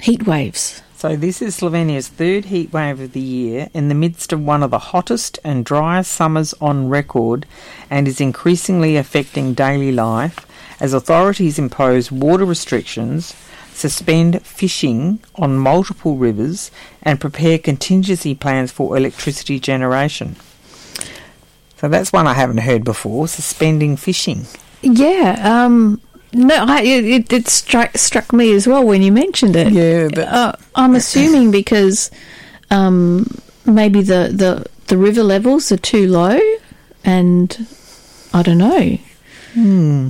heat waves. So this is Slovenia's third heat wave of the year in the midst of one of the hottest and driest summers on record, and is increasingly affecting daily life as authorities impose water restrictions, suspend fishing on multiple rivers, and prepare contingency plans for electricity generation. So that's one I haven't heard before, suspending fishing. Yeah, it struck me as well when you mentioned it. Yeah, I'm assuming because maybe the river levels are too low, and I don't know.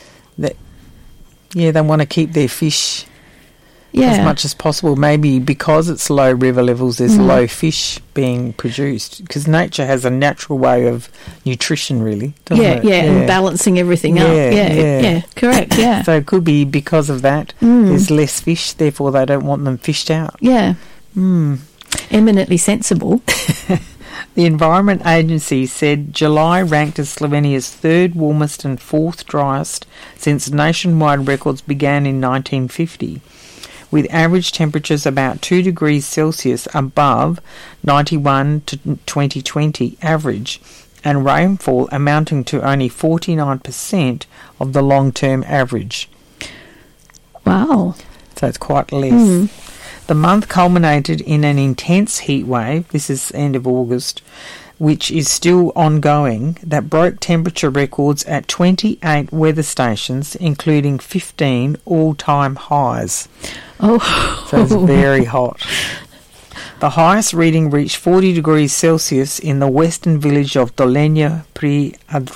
They want to keep their fish as much as possible. Maybe because it's low river levels, there's low fish being produced, because nature has a natural way of nutrition, really, doesn't it? And balancing everything up. Yeah, correct, yeah. So it could be because of that, there's less fish, therefore they don't want them fished out. Yeah. Eminently sensible. The Environment Agency said July ranked as Slovenia's third warmest and fourth driest since nationwide records began in 1950, with average temperatures about 2 degrees Celsius above 91 to 2020 average, and rainfall amounting to only 49% of the long-term average. Wow. So it's quite less. The month culminated in an intense heat wave, this is end of August, which is still ongoing, that broke temperature records at 28 weather stations, including 15 all-time highs. Oh. So it's very hot. The highest reading reached 40 degrees Celsius in the western village of Dolenja pri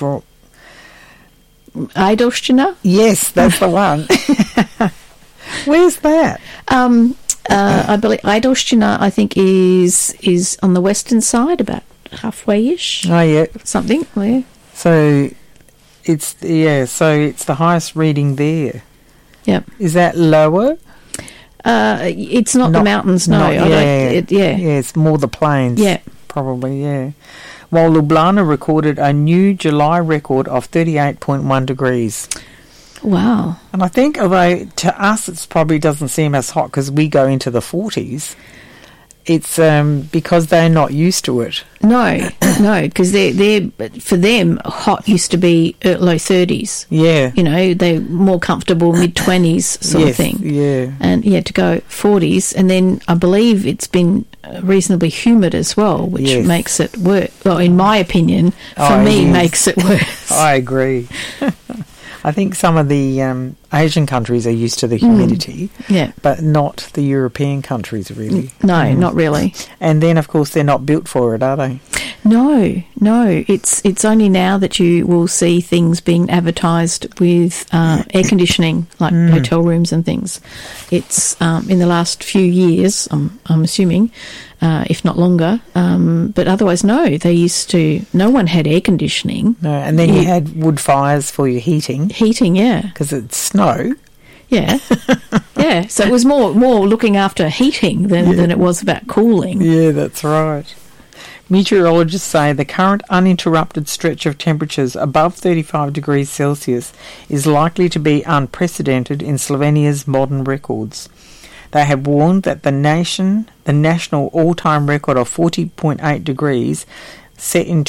Ajdovština? Yes, that's the one. Where's that? I believe Ajdovština, I think, is on the western side, about halfway-ish. Oh, yeah. Something, yeah. So it's the highest reading there. Yep. Is that lower? It's not the mountains, no. It's more the plains. Yeah. Probably, yeah. While Ljubljana recorded a new July record of 38.1 degrees. Wow. And I think, although to us it probably doesn't seem as hot because we go into the 40s, it's because they're not used to it. No, because they're for them, hot used to be low 30s. Yeah. You know, they're more comfortable mid-20s sort of thing. Yeah. And, to go 40s. And then I believe it's been reasonably humid as well, which makes it worse. Well, in my opinion, makes it worse. I agree. I think some of the Asian countries are used to the humidity, but not the European countries, really. No, not really. And then, of course, they're not built for it, are they? No. It's only now that you will see things being advertised with air conditioning, like hotel rooms and things. It's in the last few years, I'm assuming, if not longer. But otherwise, no. No one had air conditioning. No, and then you had wood fires for your heating. Heating, yeah. Because it's snow. Yeah. Yeah. So it was more looking after heating than it was about cooling. Yeah, that's right. Meteorologists say the current uninterrupted stretch of temperatures above 35 degrees Celsius is likely to be unprecedented in Slovenia's modern records. They have warned that the national all-time record of 40.8 degrees set in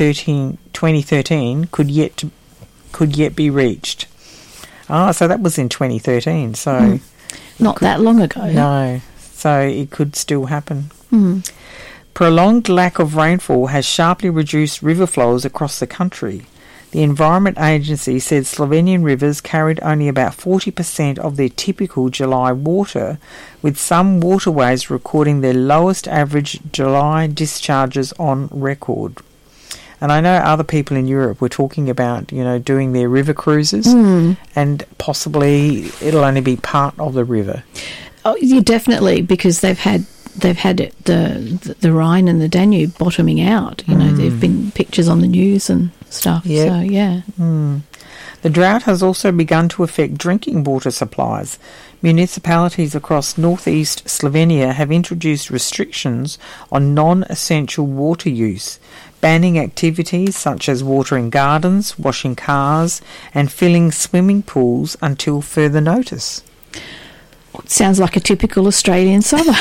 2013 could yet be reached. So that was in 2013. So not that long ago. No, so it could still happen. Prolonged lack of rainfall has sharply reduced river flows across the country. The Environment Agency said Slovenian rivers carried only about 40% of their typical July water, with some waterways recording their lowest average July discharges on record. And I know other people in Europe were talking about, doing their river cruises, and possibly it'll only be part of the river. Oh, yeah, definitely, because they've had the Rhine and the Danube bottoming out. There've been pictures on the news and stuff. Yep. So, yeah. The drought has also begun to affect drinking water supplies. Municipalities across northeast Slovenia have introduced restrictions on non-essential water use, banning activities such as watering gardens, washing cars, and filling swimming pools until further notice. Sounds like a typical Australian summer.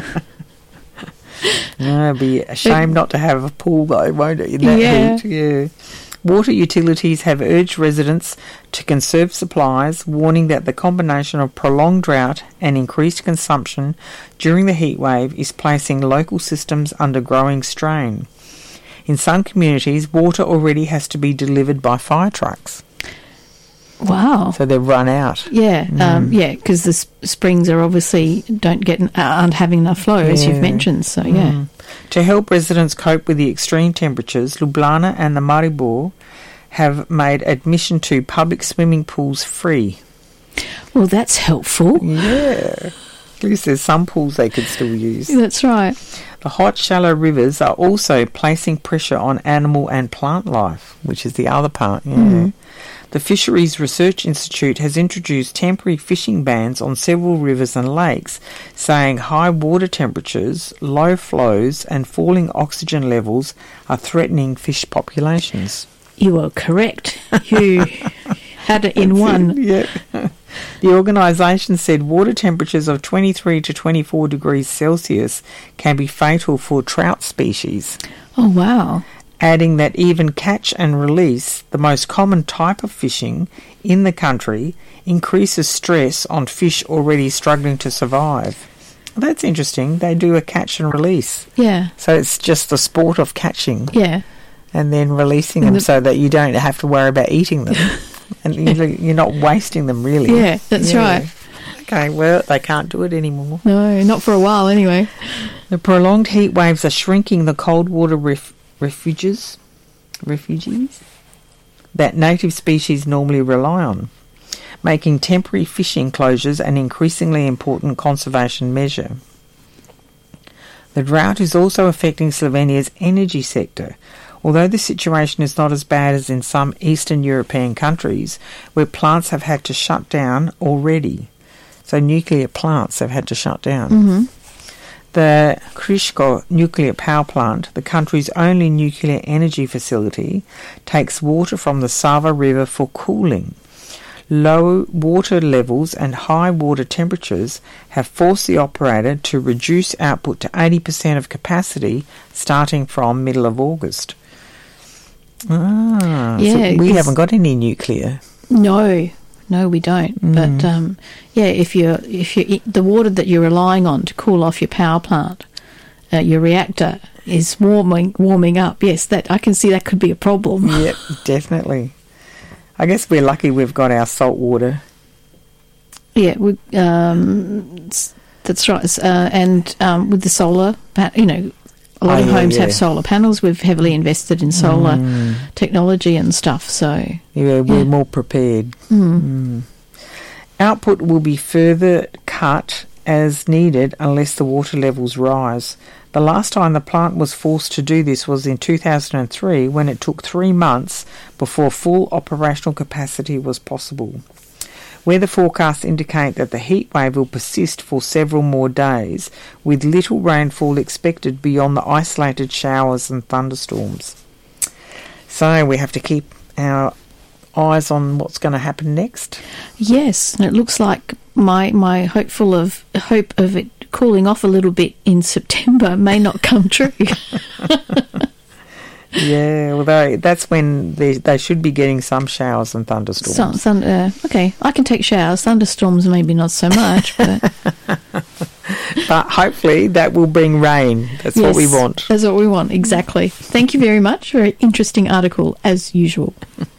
No, it'd be a shame not to have a pool though, won't it, in that heat? Yeah. Water utilities have urged residents to conserve supplies, warning that the combination of prolonged drought and increased consumption during the heat wave is placing local systems under growing strain. In some communities, water already has to be delivered by fire trucks. Wow. So they've run out. Yeah, because the springs are obviously aren't having enough flow, as you've mentioned. So, yeah. To help residents cope with the extreme temperatures, Ljubljana and the Maribor have made admission to public swimming pools free. Well, that's helpful. Yeah. At least there's some pools they could still use. That's right. The hot, shallow rivers are also placing pressure on animal and plant life, which is the other part. Yeah. The Fisheries Research Institute has introduced temporary fishing bans on several rivers and lakes, saying high water temperatures, low flows and falling oxygen levels are threatening fish populations. You are correct. You had it in one. Yeah. The organisation said water temperatures of 23 to 24 degrees Celsius can be fatal for trout species. Oh, wow. Adding that even catch and release, the most common type of fishing in the country, increases stress on fish already struggling to survive. Well, that's interesting. They do a catch and release. Yeah. So it's just the sport of catching. Yeah. And then releasing them so that you don't have to worry about eating them. And you're not wasting them, really. Yeah, that's right. Okay, well, they can't do it anymore. No, not for a while anyway. The prolonged heat waves are shrinking the cold water refuges that native species normally rely on, making temporary fishing closures an increasingly important conservation measure. The drought is also affecting Slovenia's energy sector, although the situation is not as bad as in some Eastern European countries where plants have had to shut down already. So nuclear plants have had to shut down. Mm-hmm. The Krško nuclear power plant, the country's only nuclear energy facility, takes water from the Sava River for cooling. Low water levels and high water temperatures have forced the operator to reduce output to 80% of capacity starting from middle of August. Yeah, so we haven't got any nuclear. No, we don't. But if the water that you're relying on to cool off your power plant, your reactor is warming up. Yes, that I can see that could be a problem. Yep, definitely. I guess we're lucky we've got our salt water. Yeah, that's right. And with the solar, a lot of homes have solar panels. We've heavily invested in solar technology and stuff. So we're more prepared. Output will be further cut as needed unless the water levels rise. The last time the plant was forced to do this was in 2003, when it took 3 months before full operational capacity was possible. Weather forecasts indicate that the heat wave will persist for several more days, with little rainfall expected beyond the isolated showers and thunderstorms. So we have to keep our eyes on what's going to happen next. Yes, and it looks like my hope of it cooling off a little bit in September may not come true. Yeah, although that's when they should be getting some showers and thunderstorms. Okay, I can take showers. Thunderstorms maybe not so much, but but hopefully that will bring rain. That's what we want. That's what we want, exactly. Thank you very much. Very interesting article, as usual.